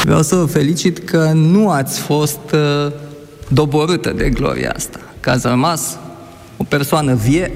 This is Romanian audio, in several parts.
Vreau să vă felicit că nu ați fost doborâtă de gloria asta, că ați rămas o persoană vie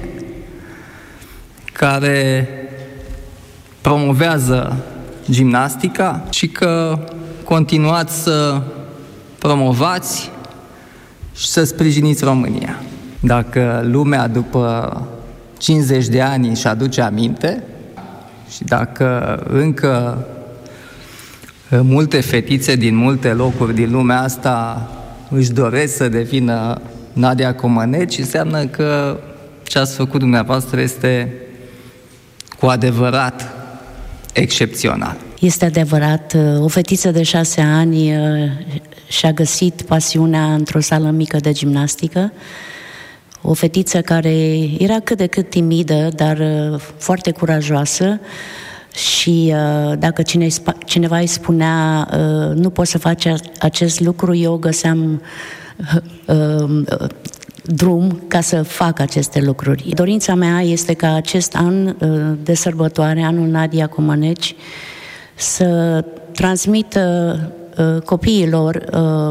care promovează gimnastica și că continuați să promovați și să sprijiniți România. Dacă lumea după 50 de ani își aduce aminte și dacă încă multe fetițe din multe locuri din lumea asta își doresc să devină Nadia Comăneci, înseamnă că ce ați făcut dumneavoastră este cu adevărat excepțional. Este adevărat, o fetiță de 6 ani și-a găsit pasiunea într-o sală mică de gimnastică. O fetiță care era cât de cât timidă, dar foarte curajoasă și dacă cineva îi spunea nu poți să faci acest lucru, eu găseam drum ca să fac aceste lucruri. Dorința mea este ca acest an de sărbătoare, anul Nadia Comăneci, să transmită copiilor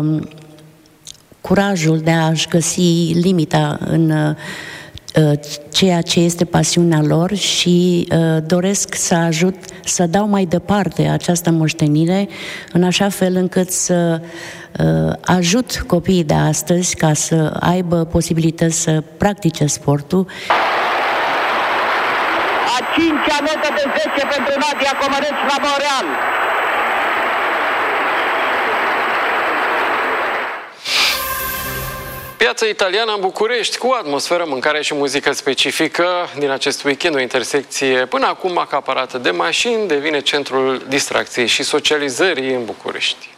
curajul de a-și găsi limita în ceea ce este pasiunea lor și doresc să ajut să dau mai departe această moștenire în așa fel încât să ajut copiii de astăzi ca să aibă posibilități să practice sportul. A 5-a notă de 10 pentru Nadia Comăneci la Montreal. Piața italiană în București, cu atmosferă, mâncare și muzică specifică. Din acest weekend, o intersecție până acum acaparată de mașini devine centrul distracției și socializării în București.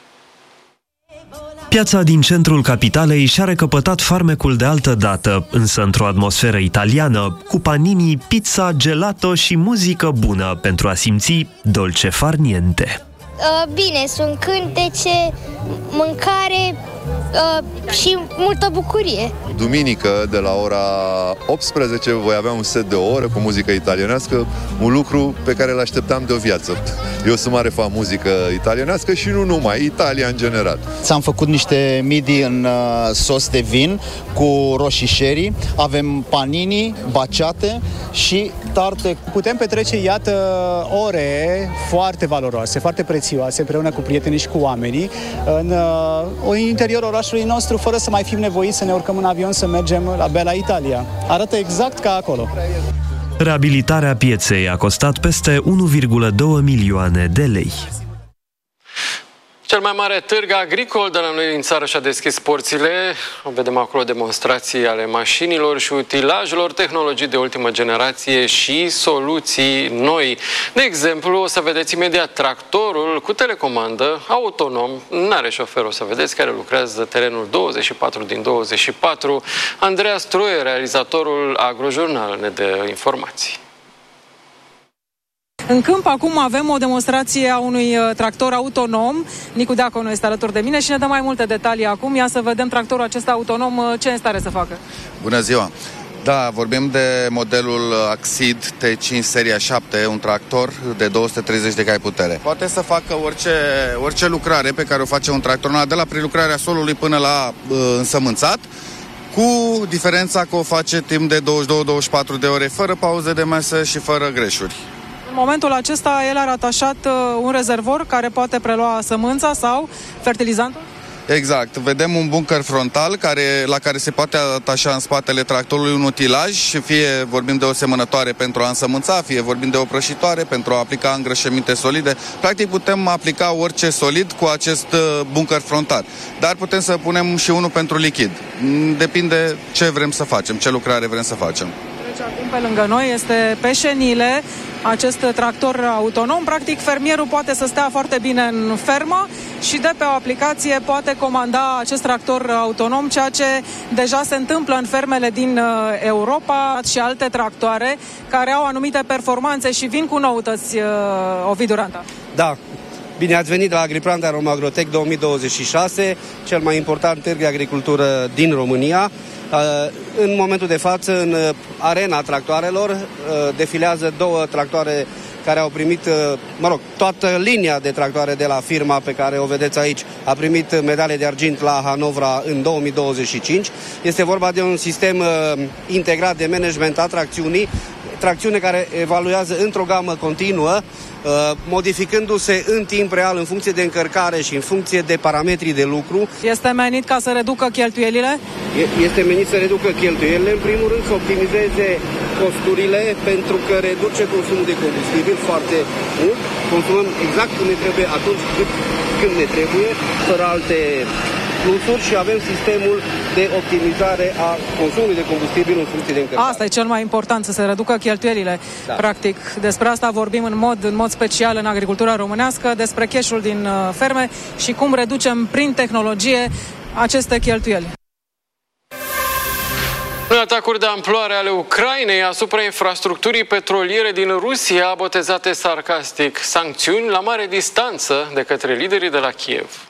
Piața din centrul capitalei și-a recăpătat farmecul de altă dată, însă într-o atmosferă italiană, cu panini, pizza, gelato și muzică bună pentru a simți dolce far niente. Bine, sunt cântece, mâncare și multă bucurie. Duminică, de la ora 18, voi avea un set de o oră cu muzică italienească, un lucru pe care îl așteptam de o viață. Eu sunt mare fan muzică italienească și nu numai, Italia în general. Ți-am făcut niște midi în sos de vin cu roșii sherry, avem panini, baciate și tarte. Putem petrece, iată, ore foarte valoroase, foarte prețioase, împreună cu prietenii și cu oamenii, în interiorul orașului nostru, fără să mai fim nevoiți să ne urcăm în avion să mergem la Bella Italia. Arată exact ca acolo. Reabilitarea pieței a costat peste 1,2 milioane de lei. Cel mai mare târg agricol de la noi din țară și-a deschis porțile. Vedem acolo demonstrații ale mașinilor și utilajelor, tehnologii de ultimă generație și soluții noi. De exemplu, o să vedeți imediat tractorul cu telecomandă, autonom, n-are șofer, o să vedeți, care lucrează terenul 24 din 24. Andreea Stroie, realizatorul Agrojurnal, ne dă informații. În câmp acum avem o demonstrație a unui tractor autonom. Nicu Deaconu este alături de mine și ne dă mai multe detalii acum. Ia să vedem tractorul acesta autonom ce e în stare să facă. Bună ziua! Da, vorbim de modelul Axid T5 seria 7, un tractor de 230 de cai putere. Poate să facă orice lucrare pe care o face un tractor, de la prelucrarea solului până la însămânțat, cu diferența că o face timp de 22-24 de ore, fără pauze de masă și fără greșuri. În momentul acesta, el a atașat un rezervor care poate prelua sămânța sau fertilizantul? Exact. Vedem un bunker frontal la care se poate atașa în spatele tractorului un utilaj, și fie vorbim de o semănătoare pentru a însămânța, fie vorbim de o prășitoare pentru a aplica îngrășăminte solide. Practic putem aplica orice solid cu acest bunker frontal. Dar putem să punem și unul pentru lichid. Depinde ce vrem să facem, ce lucrare vrem să facem. Acum pe lângă noi este pe șenile acest tractor autonom. Practic fermierul poate să stea foarte bine în fermă și de pe o aplicație poate comanda acest tractor autonom, ceea ce deja se întâmplă în fermele din Europa și alte tractoare care au anumite performanțe și vin cu noutăți, Ovidiu Ranta. Da. Bine ați venit la Agriplanta Romagro-Tech 2026, cel mai important târg de agricultură din România. În momentul de față, în arena tractoarelor, defilează două tractoare care au primit, toată linia de tractoare de la firma pe care o vedeți aici a primit medalie de argint la Hanovra în 2025. Este vorba de un sistem integrat de management a tracțiunii, tracțiune care evaluează într-o gamă continuă, modificându-se în timp real în funcție de încărcare și în funcție de parametrii de lucru. Este menit ca să reducă cheltuielile? Este menit să reducă cheltuielile, în primul rând să optimizeze costurile, pentru că reduce consumul de combustibil foarte mult. Consumăm exact cum ne trebuie, atunci când ne trebuie, fără alte plusuri, și avem sistemul de optimizare a consumului de combustibil în funcție de încărcare. Asta e cel mai important, să se reducă cheltuielile. Da. Practic, despre asta vorbim în mod special în agricultura românească, despre cash-ul din ferme și cum reducem prin tehnologie aceste cheltuieli. Atacuri de amploare ale Ucrainei asupra infrastructurii petroliere din Rusia, botezate sarcastic sancțiuni la mare distanță de către liderii de la Kiev.